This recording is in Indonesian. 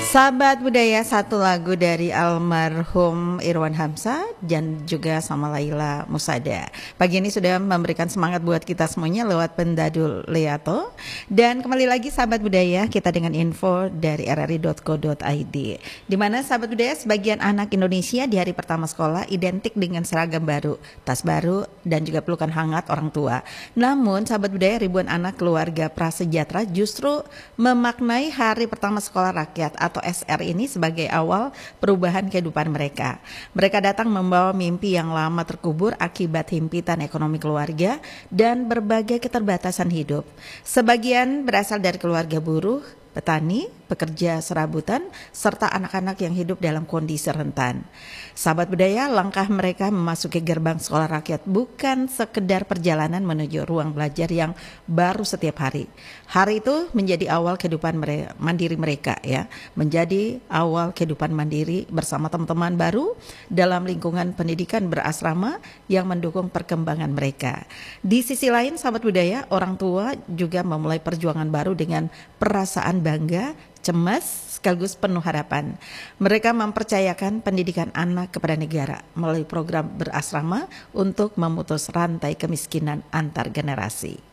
Sahabat budaya, satu lagu dari almarhum Irwan Hamzah dan juga sama Laila Musada. Pagi ini sudah memberikan semangat buat kita semuanya lewat Pendadul Leato. Dan kembali lagi sahabat budaya, kita dengan info dari rri.co.id. Di mana sahabat budaya, sebagian anak Indonesia di hari pertama sekolah identik dengan seragam baru, tas baru, dan juga pelukan hangat orang tua. Namun sahabat budaya, ribuan anak keluarga prasejahtera justru memaknai hari pertama sekolah rakyat atau SR ini sebagai awal perubahan kehidupan mereka. Mereka datang membawa mimpi yang lama terkubur akibat himpitan ekonomi keluarga dan berbagai keterbatasan hidup. Sebagian berasal dari keluarga buruh, petani, pekerja serabutan, serta anak-anak yang hidup dalam kondisi rentan. Sahabat budaya, langkah mereka memasuki gerbang sekolah rakyat bukan sekedar perjalanan menuju ruang belajar yang baru setiap hari. Hari itu menjadi awal kehidupan mandiri mereka, ya, menjadi awal kehidupan mandiri bersama teman-teman baru dalam lingkungan pendidikan berasrama yang mendukung perkembangan mereka. Di sisi lain, sahabat budaya, orang tua juga memulai perjuangan baru dengan perasaan bangga, cemas, sekaligus penuh harapan. Mereka mempercayakan pendidikan anak kepada negara melalui program berasrama untuk memutus rantai kemiskinan antar generasi.